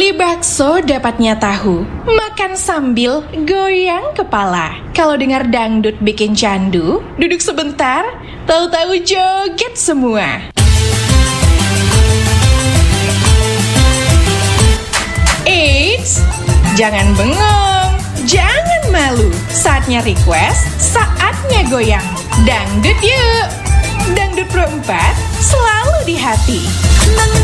Beli bakso dapatnya tahu, makan sambil goyang kepala. Kalau dengar dangdut bikin candu, duduk sebentar, tahu-tahu joget semua. Eits, jangan bengong, jangan malu. Saatnya request, saatnya goyang. Dangdut yuk! Dangdut Pro 4 selalu di hati.